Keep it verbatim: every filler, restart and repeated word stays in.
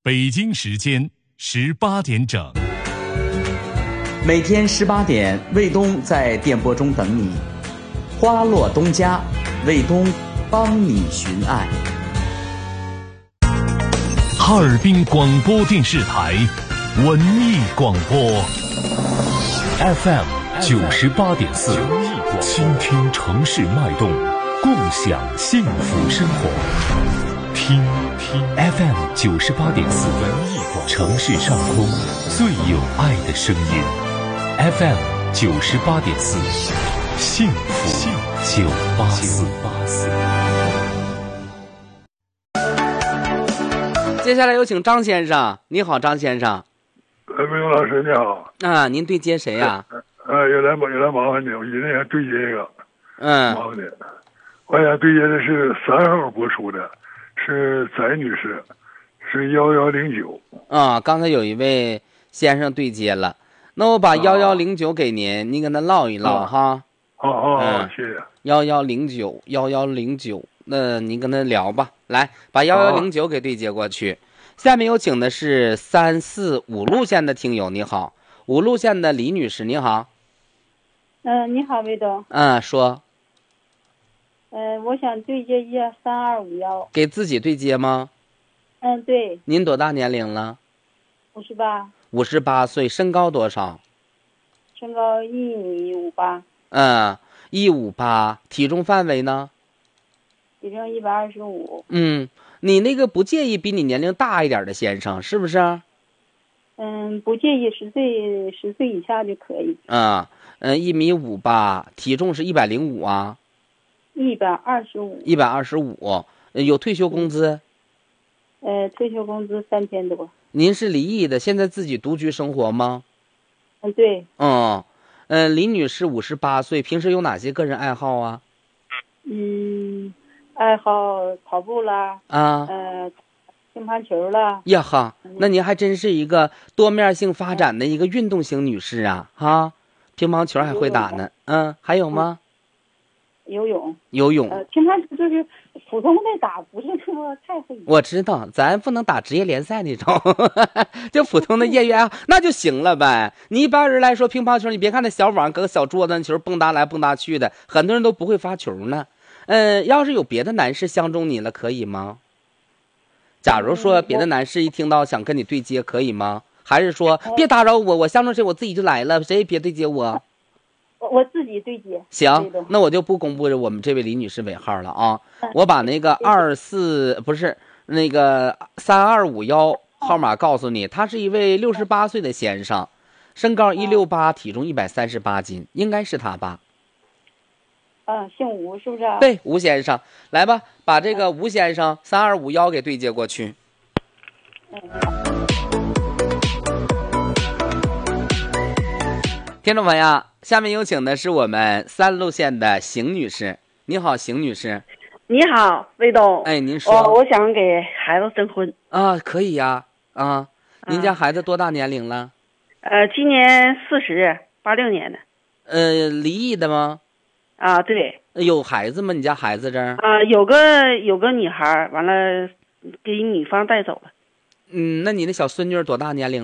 北京时间十八点整。 每天十八点，卫东在电波中等你。花落东家，卫东帮你寻爱。 哈尔滨广播电视台文艺广播 F M 九十八点四，倾听城市脉动，共享幸福生活。听听 F M 九十八点四，文艺广播，城市上空最有爱的声音。F M 九十八点四，幸福九八四。 接下来有请张先生。你好，张先生。 呃，魏勇老师你好。 啊，您对接谁呀、 啊？呃，有点有点麻烦你，我一定要对接一个。 嗯。 麻烦你，我想对接的是三号播出的，是翟女士，是幺幺零九。 啊，刚才有一位先生对接了，那我把幺幺零九给您，您跟他唠一唠、啊、哈。 好好好， 嗯、 谢谢。 幺幺零九幺幺零九，那您跟他聊吧。来，把幺幺零九给对接过去。下面有请的是三四五路线的听友，你好，五路线的李女士，你好。 嗯、呃，你好，魏东。 嗯，说。 嗯、呃，我想对接一下三二五幺。 给自己对接吗？ 嗯，对。 您多大年龄了？ 五十八。 五十八岁，身高多少？ 身高一米五八。 嗯，一五八，体重范围呢？ 体重一百二十五。 嗯。你那个不介意比你年龄大一点的先生是不是？ 嗯，不介意十岁十岁以下就可以。 啊，嗯，一米五八，体重是一百零五啊。 一百二十五。 一百二十五，有退休工资？ 呃，退休工资三千多。 您是离异的，现在自己独居生活吗？ 嗯，对。 嗯，呃，李女士五十八岁，平时有哪些个人爱好啊？ 嗯。爱好跑步啦， 啊， 呃，乒乓球啦。 呀哈，那您还真是一个多面性发展的一个运动型女士啊，哈，乒乓球还会打呢。嗯，还有吗？ 游泳。 游泳。 呃，乒乓球就是普通的打，不是说太会。 我知道，咱不能打职业联赛那种，就普通的业余爱好那就行了呗。你一般人来说，乒乓球，你别看那小网搁个小桌子球蹦跶来蹦跶去的，很多人都不会发球呢。嗯，要是有别的男士相中你了，可以吗？假如说别的男士一听到想跟你对接，可以吗？还是说别打扰我，我相中谁我自己就来了，谁也别对接我。 我我自己对接。 行，那我就不公布我们这位李女士尾号了啊。我把那个二四不是那个三二五幺号码告诉你，他是一位六十八岁的先生，身高一六八，体重一百三十八斤，应该是他吧？ 嗯，姓吴是不是？ 对，吴先生，来吧，把这个吴先生三二五幺给对接过去。 嗯。 听众朋友，下面有请的是我们三路线的邢女士。你好，邢女士。 你好，魏东。 哎，您说。 哦，我想给孩子征婚。 啊，可以呀。啊，啊您家孩子多大年龄了？ 呃，今年四十，八六年的。 呃，离异的吗？ 啊，对。 有孩子吗？你家孩子这儿？ 啊，有个有个女孩，完了给女方带走了。 嗯，那你那小孙女多大年龄